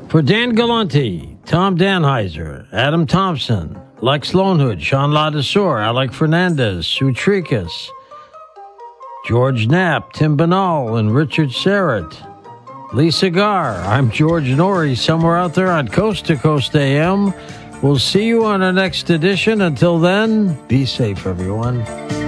For Dan Galante, Tom Danheiser, Adam Thompson, Lex Lonehood, Sean Ladesseur, Alec Fernandez, Sue Tricas, George Knapp, Tim Banal, and Richard Serrett. Lisa Gar, I'm George Norrie, somewhere out there on Coast to Coast AM. We'll see you on our next edition. Until then, be safe, everyone.